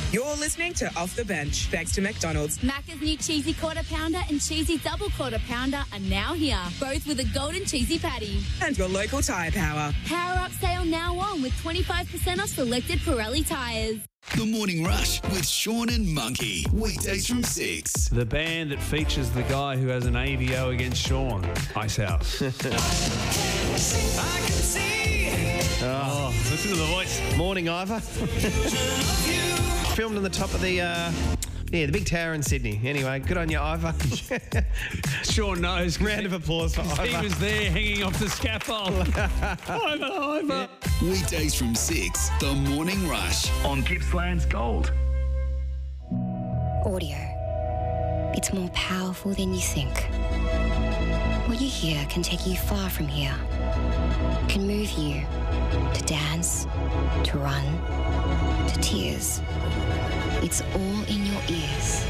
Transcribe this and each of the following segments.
You're listening to Off the Bench, thanks to McDonald's. Macca's new cheesy quarter pounder and cheesy double quarter pounder are now here, both with a golden cheesy patty. And your local tyre power. Power Up sale now on with 25% off selected Pirelli tyres. The Morning Rush with Sean and Monkey. Weekdays from 6. The band that features the guy who has an AVO against Sean. Icehouse. I can see. Oh, listen to the voice. Morning, Ivor. Filmed on the top of the big tower in Sydney. Anyway, good on you, Ivor. Sean knows. Round of applause for Ivor. He was there hanging off the scaffold. Ivor. Weekdays from 6. The Morning Rush. On Gippsland's Gold. Audio. It's more powerful than you think. What you hear can take you far from here. Can move you to dance, to run, to tears. It's all in your ears.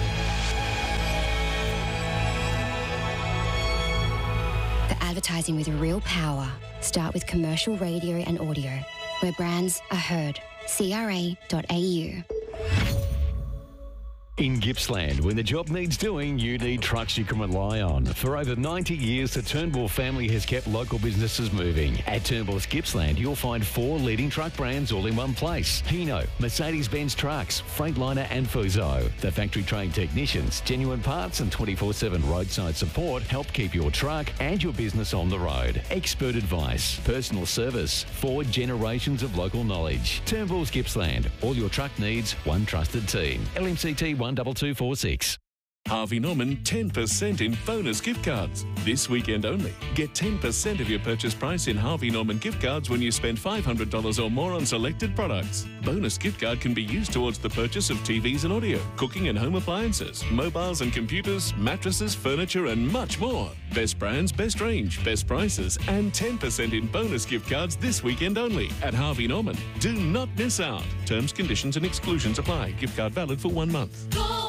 For advertising with real power, start with commercial radio and audio, where brands are heard. CRA.au. In Gippsland, when the job needs doing, you need trucks you can rely on. For over 90 years, the Turnbull family has kept local businesses moving. At Turnbull's Gippsland, you'll find 4 leading truck brands all in one place. Hino, Mercedes-Benz Trucks, Freightliner and Fuso. The factory-trained technicians, genuine parts and 24/7 roadside support help keep your truck and your business on the road. Expert advice, personal service, 4 generations of local knowledge. Turnbull's Gippsland, all your truck needs, one trusted team. LMCT 12246. Harvey Norman 10% in bonus gift cards. This weekend only. Get 10% of your purchase price in Harvey Norman gift cards when you spend $500 or more on selected products. Bonus gift card can be used towards the purchase of TVs and audio, cooking and home appliances, mobiles and computers, mattresses, furniture and much more. Best brands, best range, best prices and 10% in bonus gift cards this weekend only at Harvey Norman. Do not miss out. Terms, conditions and exclusions apply. Gift card valid for 1 month.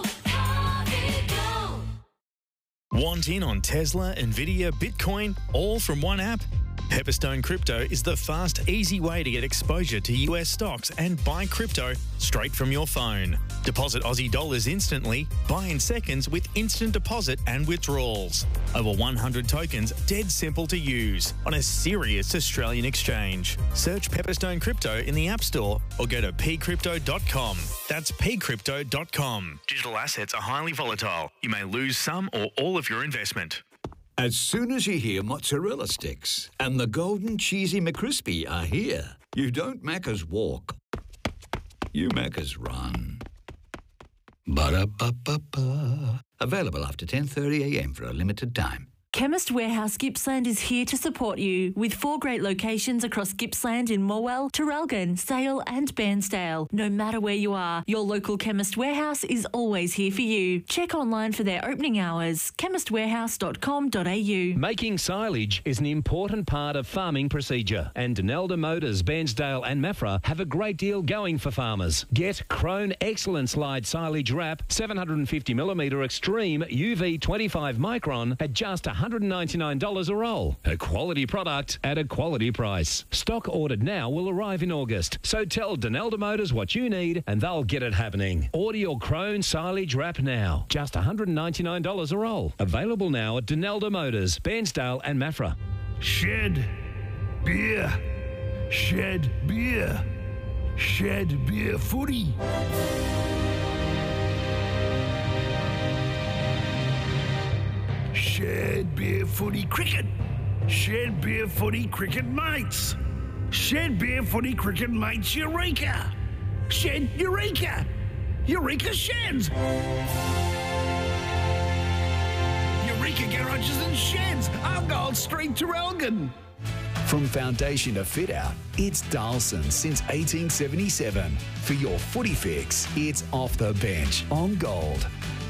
Want in on Tesla, Nvidia, Bitcoin, all from one app? Pepperstone Crypto is the fast, easy way to get exposure to US stocks and buy crypto straight from your phone. Deposit Aussie dollars instantly, buy in seconds with instant deposit and withdrawals. Over 100 tokens, dead simple to use on a serious Australian exchange. Search Pepperstone Crypto in the App Store or go to pcrypto.com. That's pcrypto.com. Digital assets are highly volatile. You may lose some or all of your investment. As soon as you hear mozzarella sticks and the golden cheesy McCrispy are here, you don't Macca's walk, you Macca's run. Ba-da-ba-ba-ba. Available after 10:30am for a limited time. Chemist Warehouse Gippsland is here to support you with 4 great locations across Gippsland in Morwell, Traralgon, Sale and Bairnsdale. No matter where you are, your local Chemist Warehouse is always here for you. Check online for their opening hours, chemistwarehouse.com.au. Making silage is an important part of farming procedure, and Denelda Motors, Bairnsdale and Maffra have a great deal going for farmers. Get Krone Excellent Slide Silage Wrap 750mm Extreme UV 25 micron at just $199 a roll. A quality product at a quality price. Stock ordered now will arrive in August. So tell Denelda Motors what you need and they'll get it happening. Order your Krone Silage Wrap now. Just $199 a roll. Available now at Denelda Motors, Bairnsdale and Maffra. Shed beer. Shed beer. Shed beer footy. Shed Beer Footy Cricket. Shed Beer Footy Cricket Mates. Shed Beer Footy Cricket Mates Eureka. Shed Eureka. Eureka Sheds. Eureka Garages and Sheds. Argyle Street, Traralgon. From foundation to fit out, it's Darlson since 1877. For your footy fix, it's Off the Bench on Gold.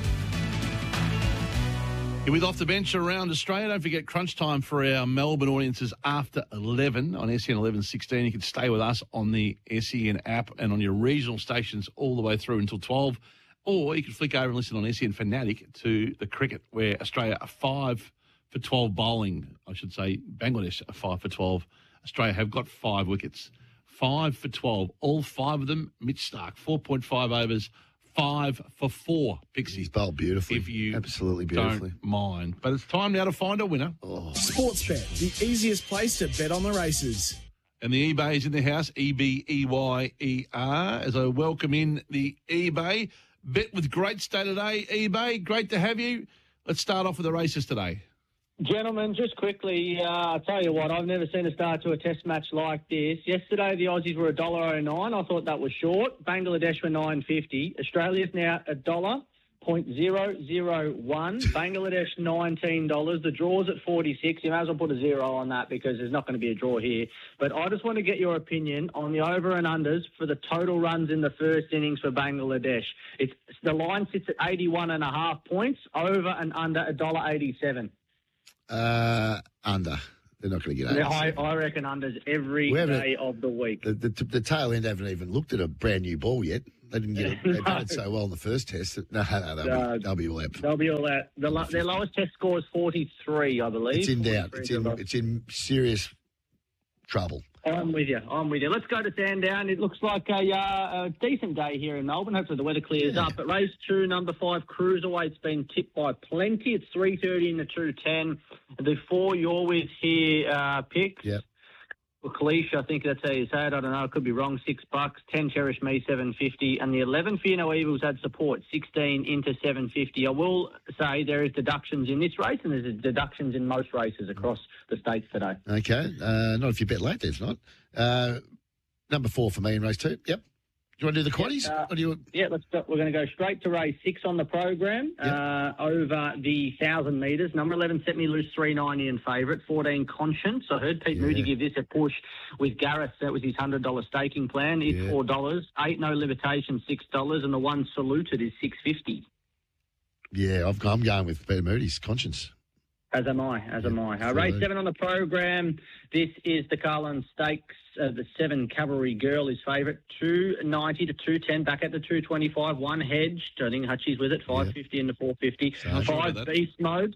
With Off the Bench around Australia, don't forget crunch time for our Melbourne audiences after 11 on SEN 1116. You can stay with us on the SEN app and on your regional stations all the way through until 12. Or you can flick over and listen on SEN Fanatic to the cricket, where Australia are 5 for 12 bowling. I should say Bangladesh are 5 for 12. Australia have got 5 wickets. 5 for 12. All 5 of them, Mitch Starc, 4.5 overs, 5 for 4, Pixie. He's bowled beautifully. If you absolutely beautifully. don't mind. But it's time now to find a winner. Sportsbet, the easiest place to bet on the races. And the eBay's in the house, EBEYER, as I welcome in the eBay. Bet with great stay today, eBay. Great to have you. Let's start off with the races today. Gentlemen, just quickly, I'll tell you what, I've never seen a start to a test match like this. Yesterday, the Aussies were $1.09. I thought that was short. Bangladesh were $9.50. Australia's now $1.001. Bangladesh, $19. The draw's at 46. You may as well put a zero on that because there's not going to be a draw here. But I just want to get your opinion on the over and unders for the total runs in the first innings for Bangladesh. The line sits at 81.5 points, over and under $1.87. Under. They're not going to get over. I reckon unders every day of the week. The tail end haven't even looked at a brand new ball yet. They didn't get it. They batted so well in the first test. No, they'll be all out. They'll be all out. Their lowest test score is 43, I believe. It's in doubt. It's in serious trouble. I'm with you. Let's go to Sandown. It looks like a decent day here in Melbourne. Hopefully the weather clears up. But race 2, number 5, Cruiserweight's been tipped by plenty. It's 3:30 in the 2:10. The 4 you're with here picks. Yep. Well, Kalish, I think that's how you say it. I don't know. I could be wrong. $6. 10 Cherish Me, $7.50. And the 11 Fear No Evils had support, 16 into $7.50. I will say there is deductions in this race, and there's deductions in most races across the states today. Okay. Not if you bet late, there's not. Number 4 for me in race 2. Yep. Do you want to do the quaddies? Let's go. We're going to go straight to race 6 on the program, over the 1,000 metres. Number 11, Set Me Loose, $3.90 in favourite. 14, Conscience. I heard Pete Moody give this a push with Gareth. That was his $100 staking plan. It's $4. 8, No Limitation, $6. And the 1, Saluted, is $6.50. Yeah, I'm going with Peter Moody's Conscience. As am I. Race 7 on the program. This is the Carlin Stakes. The 7 Cavalry Girl is favourite. 290 to 210. Back at the 225. 1 Hedged. I think Hutchie's with it. 550 into 450. 5 Beast Mode.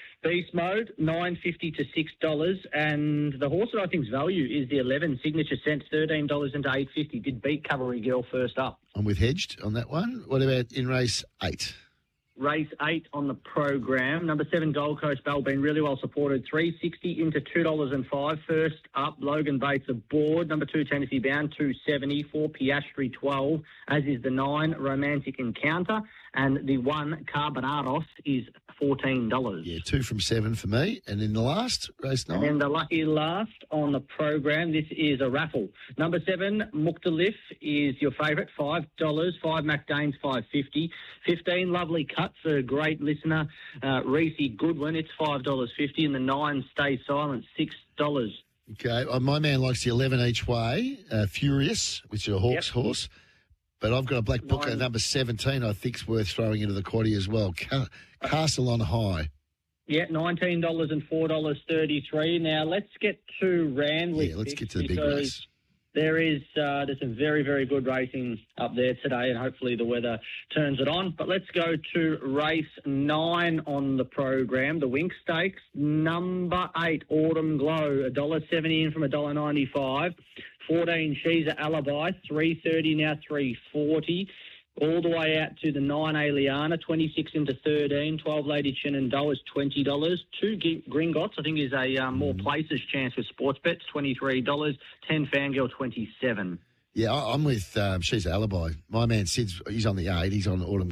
$9.50 to $6. And the horse that I think's value is the 11 Signature Sense. $13 into $8.50. Did beat Cavalry Girl first up. I'm with Hedged on that one. What about in race 8? Race 8 on the program. Number 7, Gold Coast Bell, been really well supported. $3.60 into $2.05. First up, Logan Bates aboard. Number 2, Tennessee Bound, $2.70. 4, Piastri, $12. As is the 9, Romantic Encounter. And the 1, Carbonados, is $14. Yeah, 2 from 7 for me. And in the last, race 9. And then the lucky last on the program, this is a raffle. Number 7, Mukhtalif, is your favourite, $5. 5, MacDane's, $5.50. 15, Lovely Cut for a great listener, Reese Goodwin, it's $5.50. And the 9, Stay Silent, $6. Okay, my man likes the 11 each way, Furious, which is a Hawks horse. But I've got a black book at number 17 I think's worth throwing into the quaddie as well. Castle on High. Yeah, $19 and $4.33. Now, let's get to Randwick. Yeah, let's get to the big race. There's some very, very good racing up there today, and hopefully the weather turns it on. But let's go to race 9 on the program, the Wink Stakes. Number 8, Autumn Glow, $1.70 in from $1.95. 14, She's an Alibi, $3.30 now, $3.40. All the way out to the 9, Aliana, 26 into 13. 12, Lady Shenandoah is $20. 2, Gringotts, I think is a more places chance with Sportsbets, $23. 10, Fangirl, $27. Yeah, I'm with She's an Alibi. My man Sid's, he's on the 8. He's on Autumn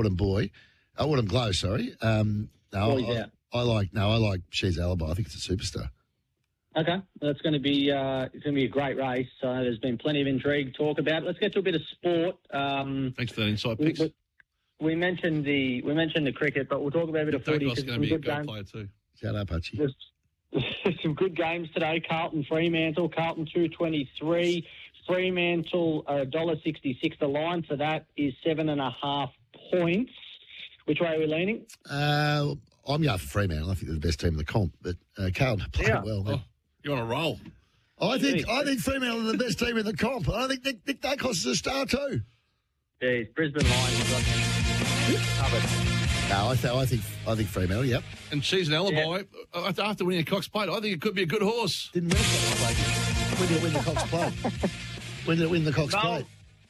Glow, sorry. I like She's an Alibi. I think it's a superstar. Okay, well, it's going to be a great race. So there's been plenty of intrigue to talk about. Let's get to a bit of sport. Thanks for that insight, picks. We mentioned the cricket, but we'll talk about a bit of footy. Dankos going to be a great player too. Shut up, Hutchie. There's some good games today. Carlton Fremantle, Carlton 223. Fremantle $1.66. The line for that is 7.5 points. Which way are we leaning? I'm going for Fremantle. I think they're the best team in the comp, but Carlton played well. Oh, you're on a roll. I think Fremantle are the best team in the comp. I think Nick Dankos is a star too. Geez, Brisbane Lions got covered. No, I think Fremantle. Yep. And She's an Alibi. After winning a Cox Plate, I think it could be a good horse. Didn't win a Cox Plate. When did it win the Cox Plate?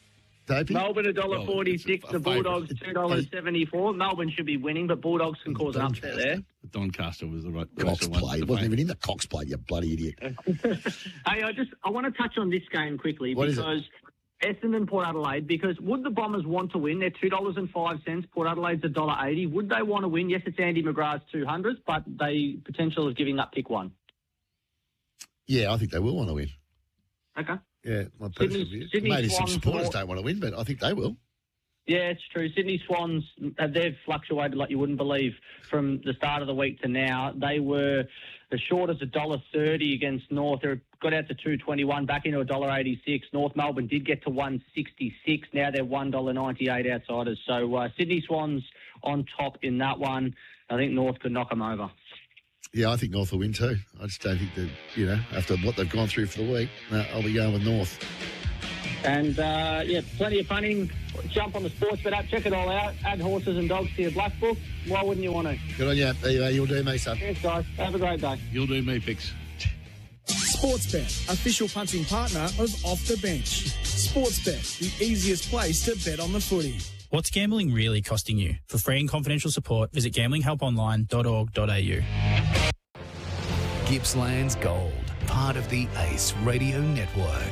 Dopey? Melbourne $1.46, the Bulldogs $2.74. Melbourne should be winning, but Bulldogs can cause an upset there. Doncaster was the right Cox plate. It wasn't even in the Cox plate, you bloody idiot. Hey, I want to touch on this game quickly What is because Essendon, Port Adelaide, because would the Bombers want to win? They're $2.05. Port Adelaide's $1.80. Would they want to win? Yes, it's Andy McGrath's 200s, but they potential of giving up pick one. Yeah, I think they will want to win. Okay. Yeah, my personal view. Maybe some supporters don't want to win, but I think they will. Yeah, it's true. Sydney Swans, they've fluctuated like you wouldn't believe from the start of the week to now. They were as short as $1.30 against North. They got out to $2.21, back into $1.86. North Melbourne did get to $1.66. Now they're $1.98 outsiders. So Sydney Swans on top in that one. I think North could knock them over. Yeah, I think North will win too. I just don't think that, after what they've gone through for the week, I'll be going with North. And, plenty of punting. Jump on the Sportsbet app, check it all out. Add horses and dogs to your black book. Why wouldn't you want to? Good on you. There you are. You'll do me, son. Yes, guys. Have a great day. You'll do me, Pix. Sportsbet, official punting partner of Off the Bench. Sportsbet, the easiest place to bet on the footy. What's gambling really costing you? For free and confidential support, visit gamblinghelponline.org.au. Gippsland's Gold, part of the Ace Radio Network.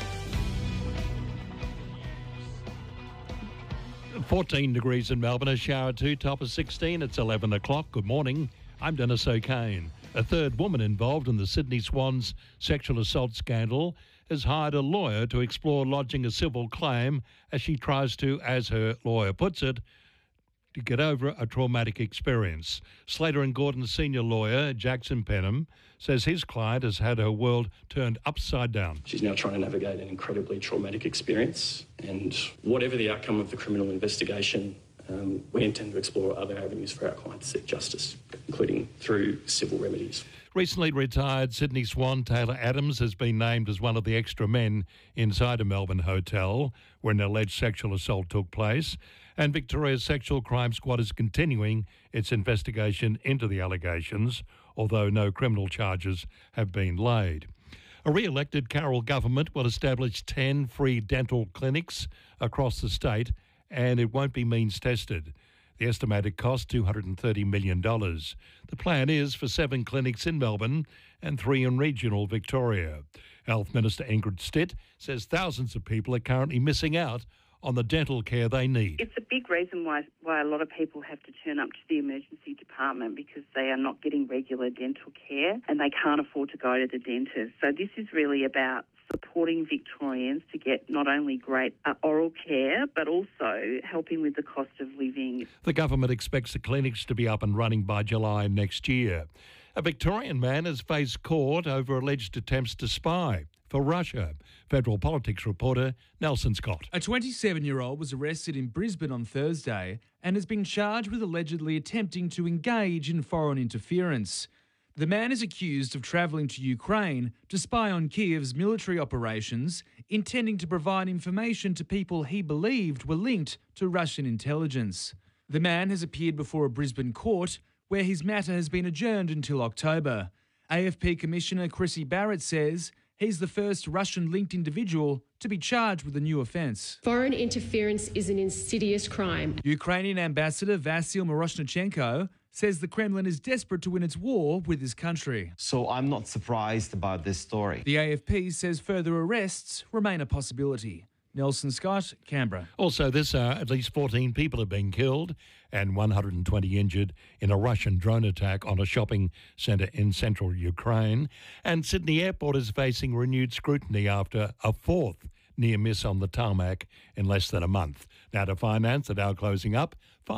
14 degrees in Melbourne, a shower 2, top of 16. It's 11 o'clock. Good morning. I'm Dennis O'Kane. A third woman involved in the Sydney Swans sexual assault scandal has hired a lawyer to explore lodging a civil claim as she tries to, as her lawyer puts it, to get over a traumatic experience. Slater and Gordon's senior lawyer, Jackson Penham, says his client has had her world turned upside down. She's now trying to navigate an incredibly traumatic experience, and whatever the outcome of the criminal investigation, we intend to explore other avenues for our client to seek justice, including through civil remedies. Recently retired Sydney Swan Taylor Adams has been named as one of the extra men inside a Melbourne hotel where an alleged sexual assault took place. And Victoria's Sexual Crime Squad is continuing its investigation into the allegations, although no criminal charges have been laid. A re-elected Carroll government will establish 10 free dental clinics across the state, and it won't be means tested. The estimated cost, $230 million. The plan is for 7 clinics in Melbourne and 3 in regional Victoria. Health Minister Ingrid Stitt says thousands of people are currently missing out on the dental care they need. It's a big reason why a lot of people have to turn up to the emergency department because they are not getting regular dental care and they can't afford to go to the dentist. So this is really about supporting Victorians to get not only great oral care but also helping with the cost of living. The government expects the clinics to be up and running by July next year. A Victorian man has faced court over alleged attempts to spy for Russia. Federal politics reporter Nelson Scott. A 27-year-old was arrested in Brisbane on Thursday and has been charged with allegedly attempting to engage in foreign interference. The man is accused of travelling to Ukraine to spy on Kiev's military operations, intending to provide information to people he believed were linked to Russian intelligence. The man has appeared before a Brisbane court where his matter has been adjourned until October. AFP Commissioner Chrissy Barrett says he's the first Russian-linked individual to be charged with a new offence. Foreign interference is an insidious crime. Ukrainian Ambassador Vasyl Miroshnichenko says the Kremlin is desperate to win its war with his country. So I'm not surprised about this story. The AFP says further arrests remain a possibility. Nelson Scott, Canberra. Also this hour, at least 14 people have been killed and 120 injured in a Russian drone attack on a shopping centre in central Ukraine. And Sydney Airport is facing renewed scrutiny after a 4th near miss on the tarmac in less than a month. Now to finance, the Dow closing up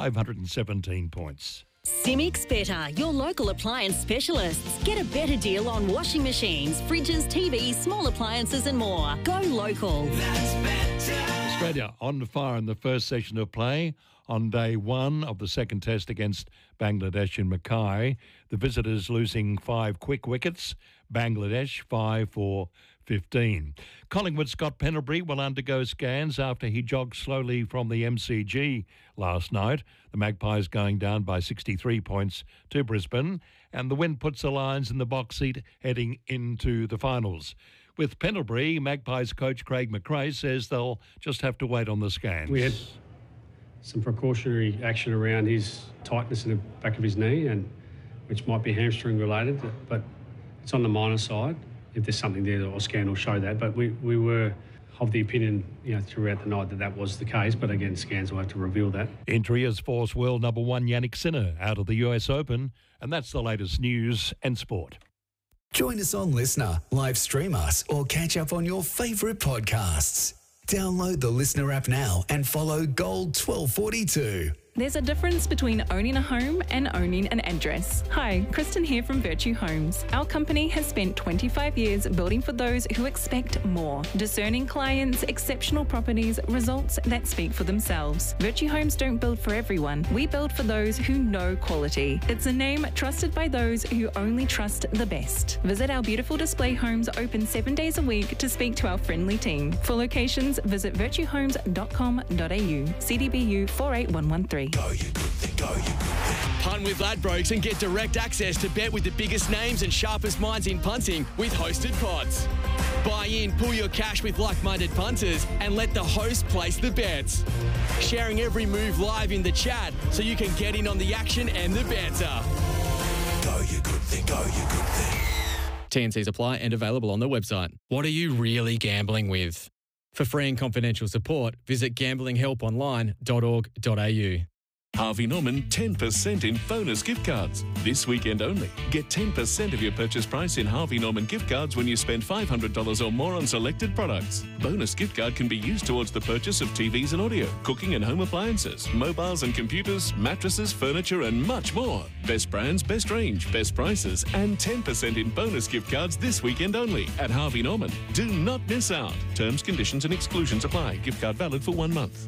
517 points. Simics Better, your local appliance specialists. Get a better deal on washing machines, fridges, TVs, small appliances and more. Go local. Australia on fire in the first session of play on day 1 of the second test against Bangladesh in Mackay. The visitors losing 5 quick wickets, Bangladesh 5 for 15. Collingwood Scott Pendlebury will undergo scans after he jogged slowly from the MCG last night. The Magpies going down by 63 points to Brisbane, and the win puts the Lions in the box seat heading into the finals. With Pendlebury, Magpies coach Craig McRae says they'll just have to wait on the scans. We had some precautionary action around his tightness in the back of his knee, and which might be hamstring related, but it's on the minor side. If there's something there, or scan will show that. But we were of the opinion, throughout the night that was the case. But again, scans will have to reveal that. Injury has forced world number one Yannick Sinner out of the US Open, and that's the latest news and sport. Join us on Listener, live stream us, or catch up on your favourite podcasts. Download the Listener app now and follow Gold 1242. There's a difference between owning a home and owning an address. Hi, Kristen here from Virtue Homes. Our company has spent 25 years building for those who expect more. Discerning clients, exceptional properties, results that speak for themselves. Virtue Homes don't build for everyone. We build for those who know quality. It's a name trusted by those who only trust the best. Visit our beautiful display homes open 7 days a week to speak to our friendly team. For locations, visit virtuehomes.com.au. CDBU 48113. Go, you good thing, go, you good thing. Punt with Ladbrokes and get direct access to bet with the biggest names and sharpest minds in punting with hosted pods. Buy in, pull your cash with like-minded punters and let the host place the bets. Sharing every move live in the chat so you can get in on the action and the banter. Go, you good thing, go, you good thing. TNCs apply and available on the website. What are you really gambling with? For free and confidential support, visit gamblinghelponline.org.au. Harvey Norman 10% in bonus gift cards. This weekend only. Get 10% of your purchase price in Harvey Norman gift cards when you spend $500 or more on selected products. Bonus gift card can be used towards the purchase of TVs and audio, cooking and home appliances, mobiles and computers, mattresses, furniture and much more. Best brands, best range, best prices and 10% in bonus gift cards this weekend only at Harvey Norman. Do not miss out. Terms, conditions and exclusions apply. Gift card valid for 1 month.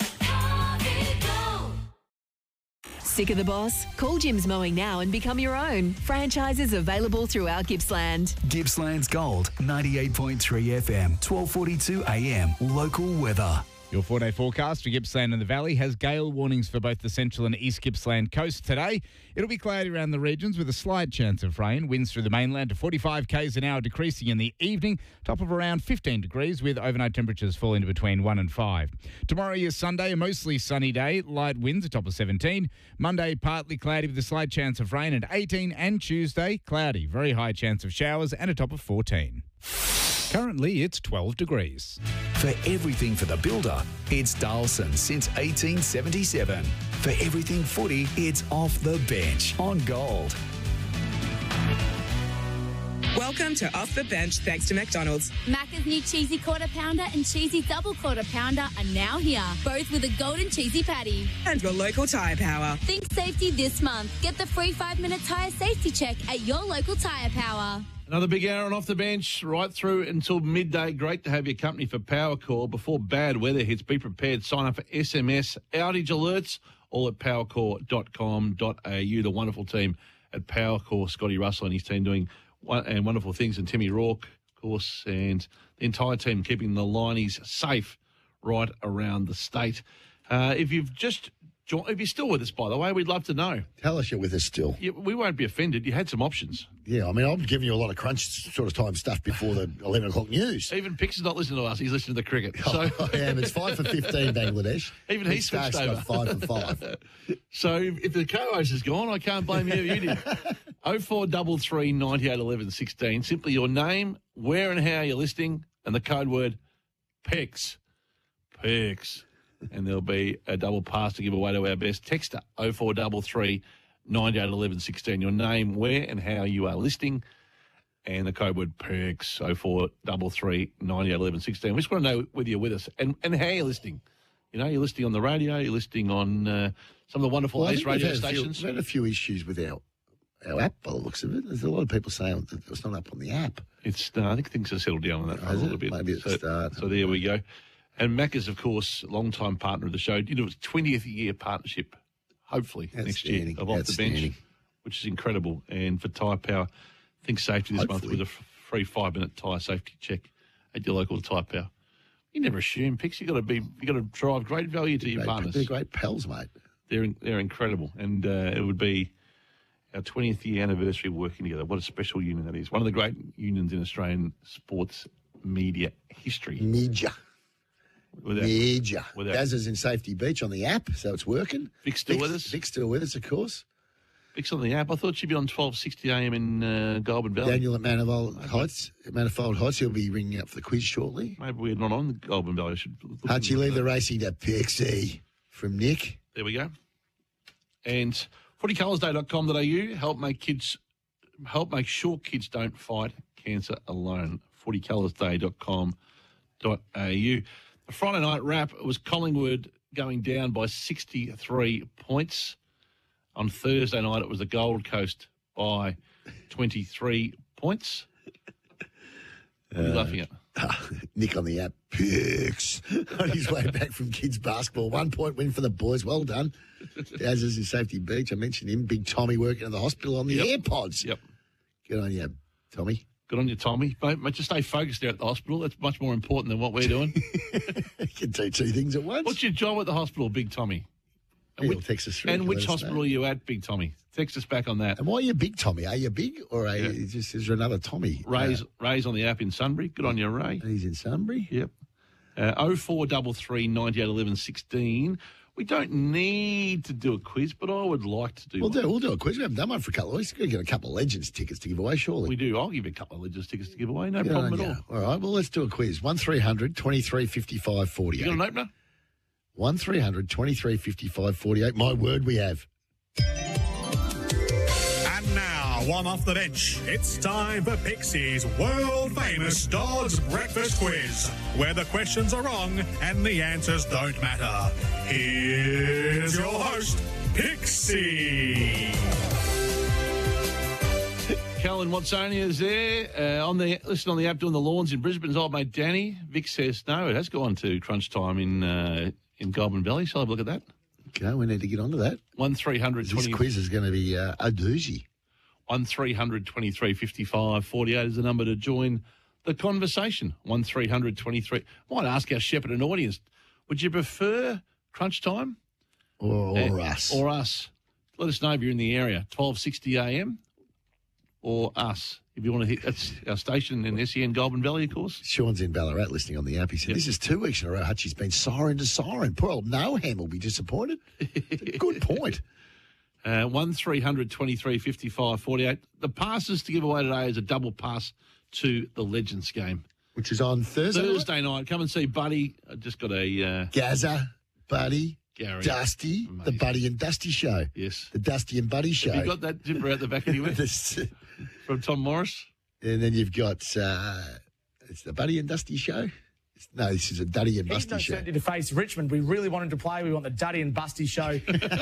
Sick of the boss? Call Jim's Mowing now and become your own. Franchises available throughout Gippsland. Gippsland's Gold, 98.3 FM, 1242 AM. Local weather. Your 4-day forecast for Gippsland and the Valley has gale warnings for both the central and east Gippsland coast today. It'll be cloudy around the regions with a slight chance of rain. Winds through the mainland to 45 k's an hour, decreasing in the evening. Top of around 15 degrees with overnight temperatures falling to between 1 and 5. Tomorrow is Sunday, a mostly sunny day. Light winds, a top of 17. Monday, partly cloudy with a slight chance of rain at 18. And Tuesday, cloudy. Very high chance of showers and a top of 14. Currently, it's 12 degrees. For everything for the builder, it's Darlson since 1877. For everything footy, it's Off the Bench on Gold. Welcome to Off the Bench, thanks to McDonald's. Macca's new cheesy quarter pounder and cheesy double quarter pounder are now here, both with a golden cheesy patty. And your local tyre power. Think safety this month. Get the free 5-minute tyre safety check at your local tyre power. Another big hour on Off the Bench right through until midday. Great to have your company for Power Core. Before bad weather hits, be prepared. Sign up for SMS outage alerts, all at powercore.com.au. The wonderful team at Power Core, Scotty Russell and his team doing wonderful things, and Timmy Rourke, of course, and the entire team keeping the Lineys safe right around the state. If you're still with us, by the way, we'd love to know. Tell us you're with us still. We won't be offended. You had some options. Yeah, I mean, I'm giving you a lot of crunch sort of time stuff before the 11 o'clock news. Even Pix is not listening to us. He's listening to the cricket. So. I am. It's 5 for 15, Bangladesh. Even he switched over. Got 5 for 5. So if the co-host is gone, I can't blame you. You did. 0433 98 11 16. Simply your name, where and how you're listening, and the code word PIX. PIX. And there'll be a double pass to give away to our best texter, 0433 98 11 16. Your name, where and how you are listening, and the code word PIX, 0433 98 11 16. We just want to know whether you're with us and how you're listening. You know, you're listening on the radio, you're listening on some of the wonderful Ace radio stations. We've had a few issues with our app, by the looks of it. There's a lot of people saying that it's not up on the app. I think things have settled down on that a little bit. Maybe at the start. So there we go. And Mac is, of course, a long-time partner of the show. You know, it's 20th year partnership, hopefully, next year of Off the Bench, which is incredible. And for tyre power, think safety this month with a free 5-minute tyre safety check at your local tyre power. You never assume, Pix. You got to drive great value to your partners. They're great pals, mate. They're incredible, and it would be our 20th year anniversary of working together. What a special union that is. One of the great unions in Australian sports media history. Media. Media. Without- Daz is in Safety Beach on the app, so it's working. Vic's still with us? Vic's still with us, of course. Vic's on the app. I thought she'd be on 12:60 a.m. in Goulburn Valley. Daniel at Manifold Heights, he'll be ringing up for the quiz shortly. Maybe we're not on Goulburn Valley. I should look How'd you into leave that. the racing to Pixie from Nick? There we go. And footycolorsday.com.au help make sure kids don't fight cancer alone. footycolorsday.com.au. The Friday night wrap was Collingwood going down by 63 points. On Thursday night, it was the Gold Coast by 23 points. What are you laughing at? Nick on the app, Pix, on his way back from kids basketball. 1 point win for the boys. Well done. Daz is in Safety Beach. I mentioned him. Big Tommy working in the hospital on the AirPods. Yep. Good on you, Tommy. Good on you, Tommy. Mate, just stay focused there at the hospital. That's much more important than what we're doing. You can do two things at once. What's your job at the hospital, Big Tommy? He'll text us through. And which Let us hospital know. are you at, Big Tommy? Text us back on that. And why are you big, Tommy? Are you big or are you just, is there another Tommy? Ray's on the app in Sunbury. Good on you, Ray. He's in Sunbury? Yep. 0433 98 11 16. We don't need to do a quiz, but I would like to do one. We'll do a quiz. We haven't done one for a couple of weeks. We're going to get a couple of Legends tickets to give away, surely. We do. I'll give you a couple of Legends tickets to give away. No Good problem on at you. all. All right, well, let's do a quiz. 1300 23 55 48. You got an opener? 1300 23 55 48. My word, we have. And now, one off the bench. It's time for Pixie's world-famous Dodds Breakfast Quiz, where the questions are wrong and the answers don't matter. Here's your host, Pixie. Cal in Watsonia is there. Listen on the app doing the lawns in Brisbane's old mate Danny. Vic says no, it has gone to crunch time in Goulburn Valley. Shall I have a look at that? Okay, we need to get onto that. 1300 This quiz is going to be a doozy. 1300 23 55 48 is the number to join the conversation. 1300 23. Might ask our Shepparton audience, would you prefer crunch time? Or us. Or us. Let us know if you're in the area. 12:60 a.m. or us. If you want to hit, that's our station in SEN Goulburn Valley, of course. Sean's in Ballarat listening on the app. He said, This is 2 weeks in a row. Hutchie's been siren to siren. Poor old Noham will be disappointed. Good point. 1300 23 55 48. The passes to give away today is a double pass to the Legends game. Which is on Thursday night. Come and see Buddy. I just got a... Gaza, Buddy, Gary. Dusty, the Buddy and Dusty show. Yes. The Dusty and Buddy show. Have you got that zipper out the back anywhere? From Tom Morris? And then you've got, it's the Buddy and Dusty show. No, this is a Duddy and He's Busty no show. certainty to face Richmond. We really wanted to play. We want the Duddy and Busty show.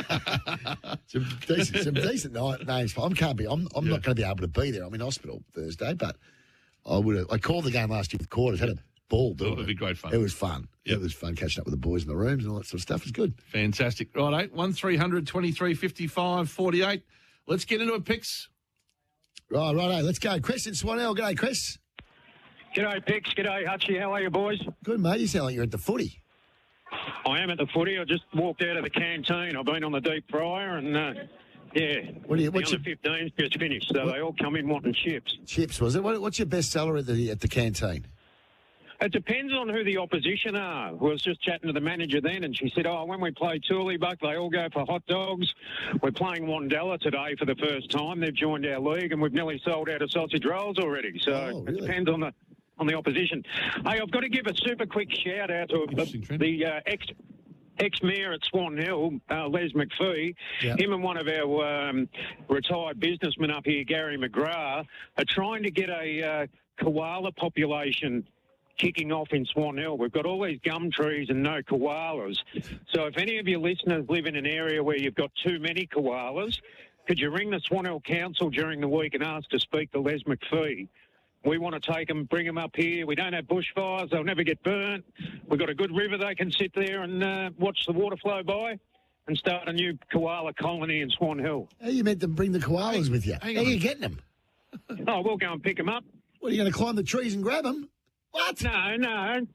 some decent names. I'm not going to be able to be there. I'm in hospital Thursday, but I called the game last year with quarters. Had a ball doing it. It'd be great fun. It was fun. Yep. It was fun catching up with the boys in the rooms and all that sort of stuff. It was good. Fantastic. Right, 1300 23 55 48. Let's get into it, Pix. Right, let's go. Chris in Swanell. G'day, Chris. G'day, Pix. G'day, Hutchie. How are you, boys? Good, mate. You sound like you're at the footy. I am at the footy. I just walked out of the canteen. I've been on the deep fryer and, the under 15's just finished, so they all come in wanting chips. Chips, was it? What's your best seller at the canteen? It depends on who the opposition are. I was just chatting to the manager then, and she said, when we play Tooleybuck, they all go for hot dogs. We're playing Wandella today for the first time. They've joined our league, and we've nearly sold out of sausage rolls already. So it depends on the opposition. Hey, I've got to give a super quick shout-out to the ex-mayor at Swan Hill, Les McPhee. Him and one of our retired businessmen up here, Gary McGrath, are trying to get a koala population kicking off in Swan Hill. We've got all these gum trees and no koalas. So if any of your listeners live in an area where you've got too many koalas, could you ring the Swan Hill Council during the week and ask to speak to Les McPhee? We want to take them, bring them up here. We don't have bushfires. They'll never get burnt. We've got a good river they can sit there and watch the water flow by and start a new koala colony in Swan Hill. How you meant to bring the koalas with you? How are you getting them? We'll go and pick them up. What, are you going to climb the trees and grab them? What? No.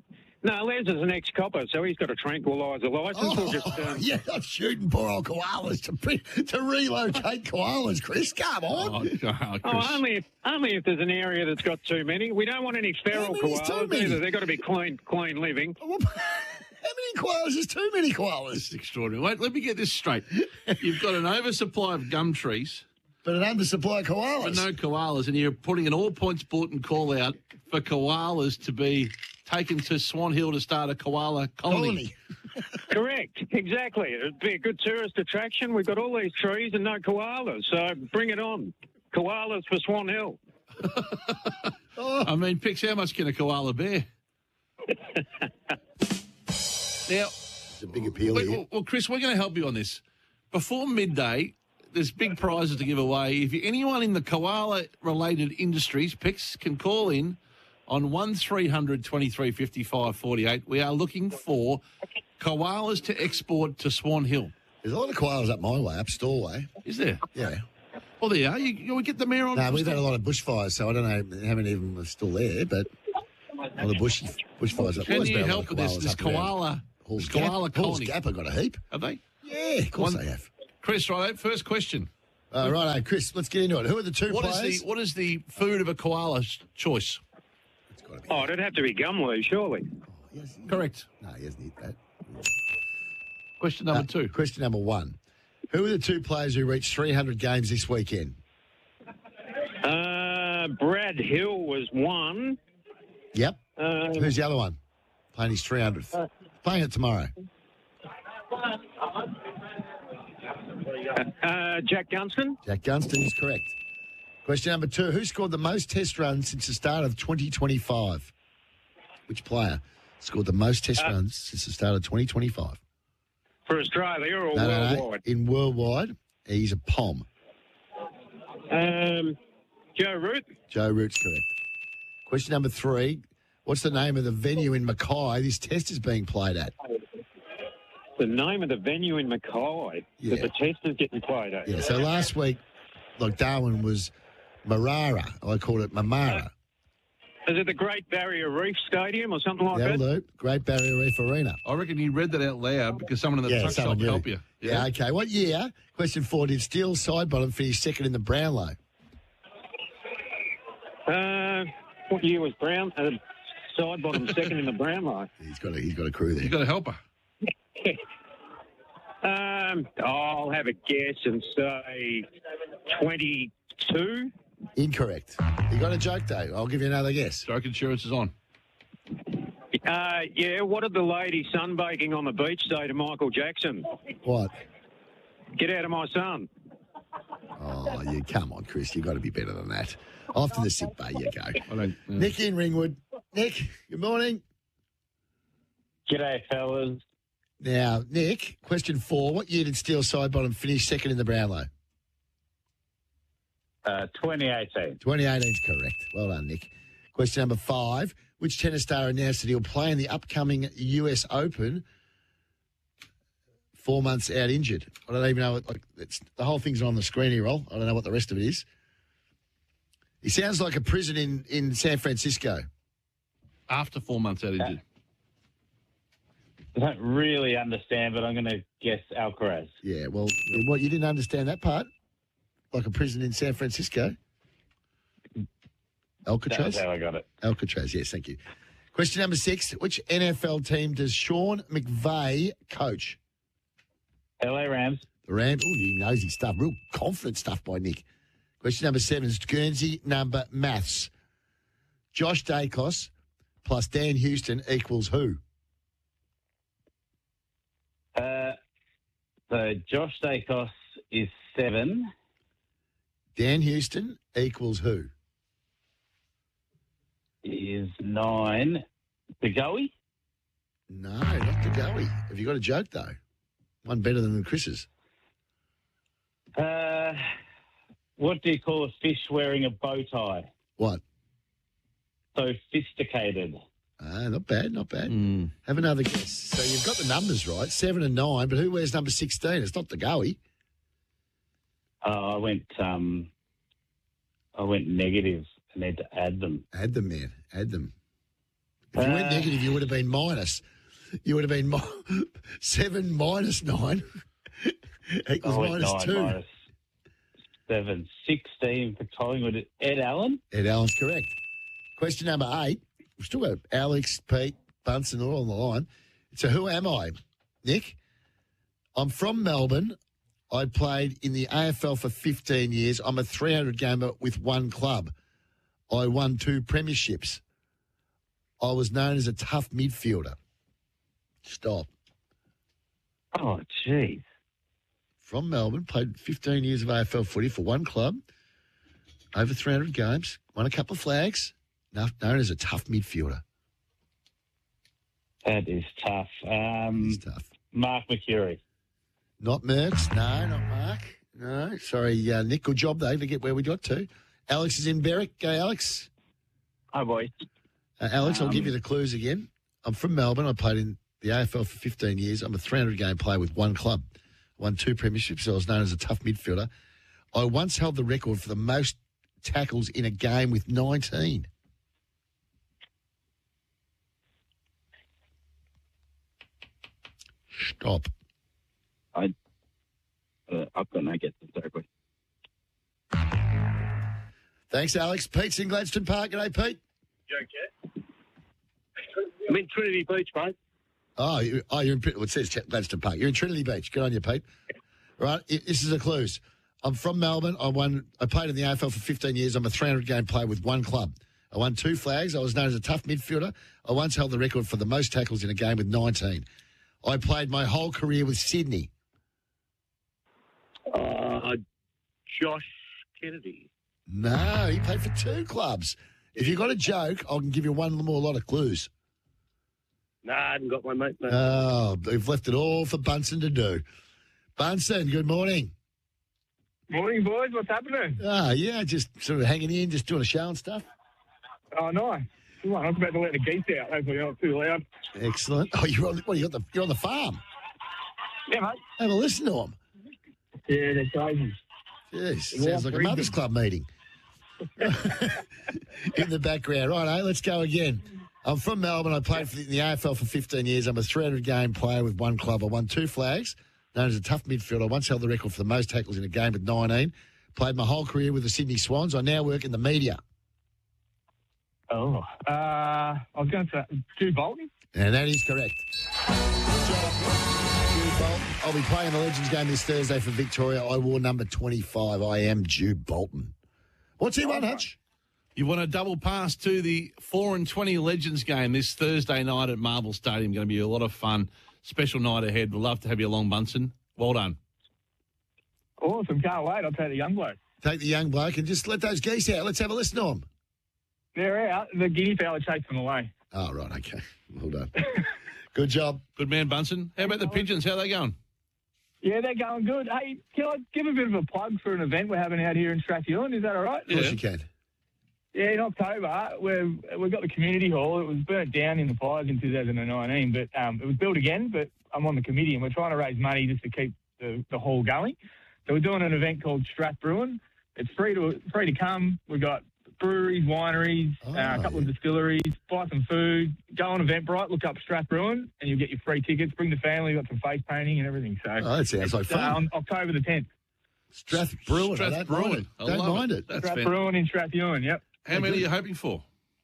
No, Les is an ex-copper, so he's got a tranquiliser licence. We'll just, Yeah, I'm shooting poor old koalas to relocate koalas, Chris. Come on. only if there's an area that's got too many. We don't want any feral koalas either. They've got to be clean living. How many koalas is too many koalas? It's extraordinary. Wait, let me get this straight. You've got an oversupply of gum trees. But an undersupply of koalas. But no koalas, and you're putting an all-points bulletin call out for koalas to be taken to Swan Hill to start a koala colony. Correct, exactly. It'd be a good tourist attraction. We've got all these trees and no koalas, so bring it on. Koalas for Swan Hill. I mean, Pix, how much can a koala bear? Now, it's a big appeal here. Well, Chris, we're going to help you on this. Before midday, there's big prizes to give away. If anyone in the koala-related industries, Pix, can call in on 1300 23 55 48. We are looking for koalas to export to Swan Hill. There's a lot of koalas up my way, up Store way. Is there? Yeah. Well, there you are. You get the mayor on. No, we've had a lot of bushfires, so I don't know how many of them are still there, but a lot of bushfires. Can you help with this koala? Halls koala Gap, Halls colony. Gap, I got a heap. Have they? Yeah, of course they have. Chris, righto, first question. Righto, Chris, let's get into it. Who are the two players? What is the food of a koala's choice? It'd have to be gumloo, surely. Correct. No, he hasn't eat that. Question number two. Question number one. Who are the two players who reached 300 games this weekend? Brad Hill was one. Yep. Who's the other one? Playing his 300th. Playing it tomorrow. Jack Gunston. Jack Gunston is correct. Question number two. Who scored the most test runs since the start of 2025? Which player scored the most test runs since the start of 2025? For Australia or No. worldwide? In worldwide, he's a POM. Joe Root. Joe Root's correct. Question number three. What's the name of the venue in Mackay this test is being played at? The name of the venue in Mackay that the test is getting played at. Yeah, so last week, like Darwin was Marara. I called it Mamara. Is it the Great Barrier Reef Stadium or something like That'll that? do. Great Barrier Reef Arena. I reckon you read that out loud because someone in the truck shop knew. help you. Yeah, okay. What year, question four, did Steele Sidebottom finish second in the Brownlow? What year was Brown? Sidebottom second in the Brownlow. He's got a crew there. You've got a helper. I'll have a guess and say 22. Incorrect. You got a joke, though. I'll give you another guess. Joke insurance is on. Yeah, what did the lady sunbaking on the beach say to Michael Jackson? What? Get out of my sun. Oh, you come on, Chris. You got to be better than that. Off to the sick bay you go. Nick in Ringwood. Nick, good morning. G'day, fellas. Now, Nick, question four. What year did Steele Sidebottom finish second in the Brownlow? 2018. 2018 is correct. Well done, Nick. Question number five. Which tennis star announced that he'll play in the upcoming US Open 4 months out injured? I don't even know. The whole thing's on the screen here, Roll. I don't know what the rest of it is. He sounds like a prison in San Francisco. After 4 months out injured. I don't really understand, but I'm going to guess Alcaraz. Yeah, well, what, you didn't understand that part? Like a prison in San Francisco? Alcatraz? That's how I got it. Alcatraz, yes, thank you. Question number six. Which NFL team does Sean McVay coach? LA Rams. The Rams. Oh, he knows his stuff. Real confident stuff by Nick. Question number seven is Guernsey number maths. Josh Dacos plus Dan Houston equals who? So Josh Dacos is 7. Dan Houston equals who? Is 9. DeGoey? No, not DeGoey. Have you got a joke, though? One better than Chris's. What do you call a fish wearing a bow tie? What? Sophisticated. Not bad, not bad. Have another guess. So you've got the numbers right, 7 and 9, but who wears number 16? It's not DeGoey. I went negative and had to add them. Add them, man. Add them. If you went negative, you would have been minus. You would have been 7 minus 9 equals minus 2. Minus 7, 16 for Collingwood. Ed Allen? Ed Allen's correct. Question number 8. We've still got Alex, Pete, Bunsen all on the line. So who am I, Nick? I'm from Melbourne. I played in the AFL for 15 years. I'm a 300 gamer with one club. I won 2 premierships. I was known as a tough midfielder. Stop. Oh, jeez. From Melbourne, played 15 years of AFL footy for one club, over 300 games, won a couple of flags, known as a tough midfielder. That is tough. It's tough. Mark McCurry. Not Mertz. No, not Mark. No. Sorry, Nick. Good job, though, to get where we got to. Alex is in Berwick. Go, Alex. Hi, boys. Alex, I'll give you the clues again. I'm from Melbourne. I played in the AFL for 15 years. I'm a 300-game player with one club. Won 2 premierships, so I was known as a tough midfielder. I once held the record for the most tackles in a game with 19. Stop. I've got no guesses, sorry. Thanks, Alex. Pete's in Gladstone Park. G'day, Pete. You okay? I'm in Trinity Beach, mate. Oh, you're in. Well, it says Gladstone Park. You're in Trinity Beach. Good on you, Pete. Right, this is the clues. I'm from Melbourne. I played in the AFL for 15 years. I'm a 300-game player with one club. I won 2 flags. I was known as a tough midfielder. I once held the record for the most tackles in a game with 19. I played my whole career with Sydney. Josh Kennedy. No, he played for 2 clubs. If you got a joke, I can give you one more lot of clues. Nah, I hadn't got my mate. No. Oh, we've left it all for Bunsen to do. Bunsen, good morning. Morning, boys. What's happening? Yeah, just sort of hanging in, just doing a show and stuff. Oh, nice. Come on, I was about to let the geese out. Hopefully not too loud. Excellent. Oh, you're on the farm? Yeah, mate. Have a listen to them. Yeah, they're crazy. Jeez, sounds like a Mothers Club meeting. In the background. Right, let's go again. I'm from Melbourne. I played in the AFL for 15 years. I'm a 300-game player with one club. I won 2 flags, known as a tough midfielder. I once held the record for the most tackles in a game with 19. Played my whole career with the Sydney Swans. I now work in the media. Oh. I was going to say Jude Bolton. And that is correct. Jude Bolton. I'll be playing the Legends game this Thursday for Victoria. I wore number 25. I am Jude Bolton. What's he won, Hutch? You want a double pass to the 4 and 20 Legends game this Thursday night at Marvel Stadium. Going to be a lot of fun. Special night ahead. We'd love to have you along, Bunsen. Well done. Awesome. Can't wait. I'll take the young bloke. Take the young bloke and just let those geese out. Let's have a listen to them. They're out. The guinea fowl chased them away. Oh, right. Okay. Well done. Good job. Good man, Bunsen. How about the pigeons? How are they going? Yeah, they're going good. Hey, can I give a bit of a plug for an event we're having out here in Strathullan? Is that all right? Of course you can. Yeah, in October, we've got the community hall. It was burnt down in the fires in 2019, but it was built again, but I'm on the committee, and we're trying to raise money just to keep the hall going. So we're doing an event called Strath Brewing. It's free to come. We've got breweries, wineries, a couple of distilleries, buy some food, go on Eventbrite, look up Strath Brewing, and you'll get your free tickets. Bring the family, got some face painting and everything. So that sounds like fun. On October the 10th. Strath Brewing. Strath Brewing. Don't mind it. Strath Brewing in Strathullan, yep. How many are you hoping for?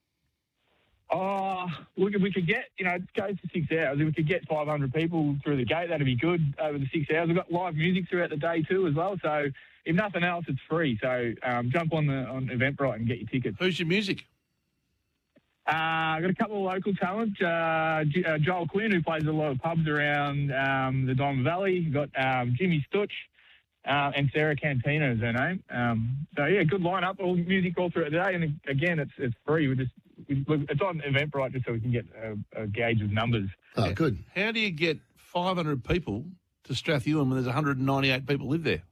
Oh, look, if we could get, it goes for 6 hours. If we could get 500 people through the gate, that'd be good over the 6 hours. We've got live music throughout the day too as well. So if nothing else, it's free. So jump on Eventbrite and get your tickets. Who's your music? I've got a couple of local talents. Joel Quinn, who plays a lot of pubs around the Diamond Valley. We've got Jimmy Stutch. And Sarah Cantina is her name. So, yeah, good lineup. All music all throughout the day. And, again, it's free. It's on Eventbrite just so we can get a gauge of numbers. Oh, good. How do you get 500 people to Strathullan when there's 198 people live there?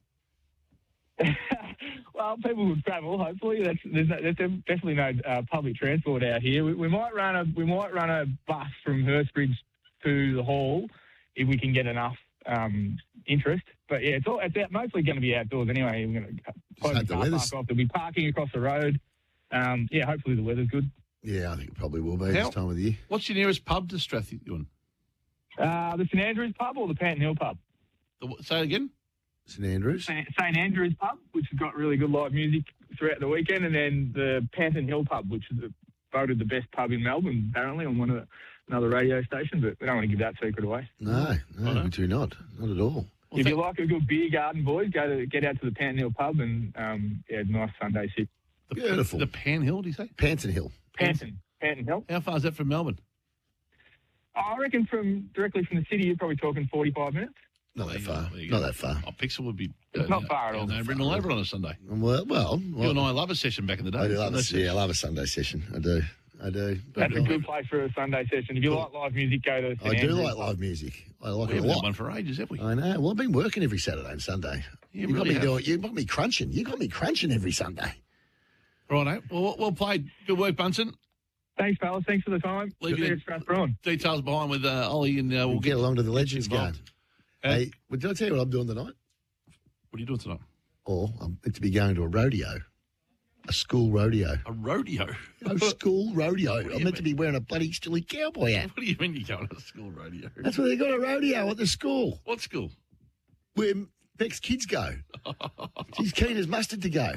Well, people will travel, hopefully. There's definitely no public transport out here. We might run a bus from Hurstbridge to the hall if we can get enough interest. But, yeah, it's mostly going to be outdoors anyway. We're going to close the car park off. There'll be parking across the road. Yeah, hopefully the weather's good. Yeah, I think it probably will be this time of the year. What's your nearest pub to Strathewen? The St Andrews pub or the Panton Hill pub? Say it again? St Andrews. St Andrews pub, which has got really good live music throughout the weekend, and then the Panton Hill pub, which is voted the best pub in Melbourne, apparently, on another radio station, but we don't want to give that secret away. No, we do not. Not at all. If you like a good beer garden, boys, get out to the Panton Hill pub and nice Sunday sip. Beautiful. The Pan Hill, do you say? Panton Hill. Panton Hill. How far is that from Melbourne? I reckon directly from the city, you're probably talking 45 minutes. Not that far. Not that far. Oh, Pixel would be... It's not far at all. All over on a Sunday. Well, you and I love a session back in the day. I do love I love a Sunday session. I do. That's a good place for a Sunday session. If you like live music, go to St. I do Andrews. like live music. I like We it a haven't lot. had one for ages, have we? I know. Well, I've been working every Saturday and Sunday. You got really me have. doing. You got me crunching. You got me crunching every Sunday. Righto. Well played. Good work, Bunsen. Thanks, fellas. Thanks for the time. Leave See you your at Strathboron. details behind with Ollie, and we'll get along to the Legends game. involved. Hey, did I tell you what I'm doing tonight? What are you doing tonight? Or I'm meant to be going to a rodeo. A school rodeo. A rodeo? A school rodeo. I'm meant to be wearing a bloody silly cowboy hat. What do you mean you're going to a school rodeo? That's where they got a rodeo at the school. What school? Where Beck's kids go. She's keen as mustard to go.